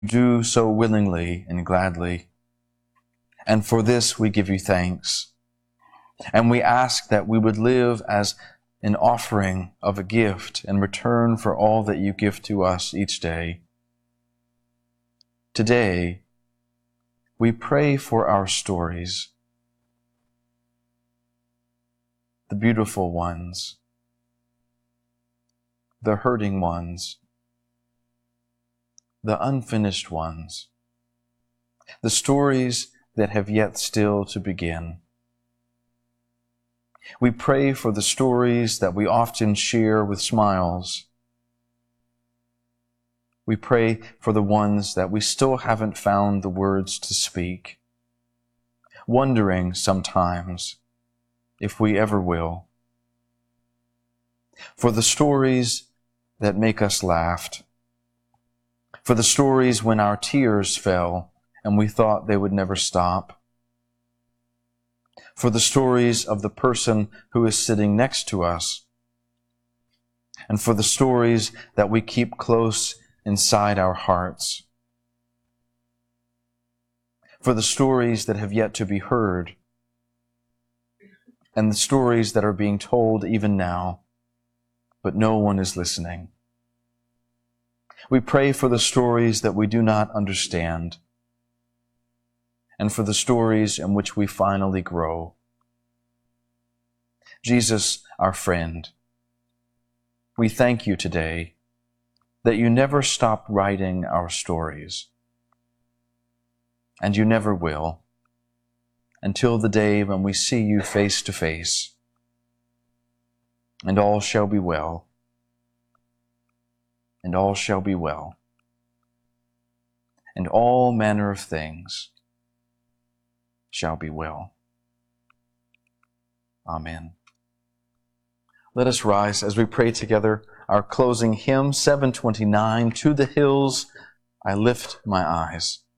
do so willingly and gladly. And for this we give you thanks. And we ask that we would live as an offering of a gift in return for all that you give to us each day. Today, we pray for our stories, the beautiful ones, the hurting ones, the unfinished ones, the stories that have yet still to begin. We pray for the stories that we often share with smiles. We pray for the ones that we still haven't found the words to speak, wondering sometimes if we ever will. For the stories that make us laugh, for the stories when our tears fell and we thought they would never stop, for the stories of the person who is sitting next to us, and for the stories that we keep close inside our hearts, for the stories that have yet to be heard, and the stories that are being told even now, but no one is listening. We pray for the stories that we do not understand, and for the stories in which we finally grow. Jesus, our friend, we thank you today that you never stop writing our stories, and you never will, until the day when we see you face to face, and all shall be well, and all shall be well, and all manner of things shall be well. Amen. Let us rise as we pray together our closing hymn, 729, To the Hills I Lift My Eyes.